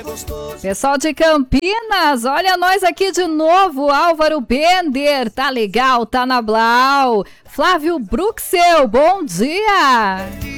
Pessoal de Campinas, olha nós aqui de novo. Álvaro Bender, tá legal, tá na Blau. Flávio Bruxel, bom dia.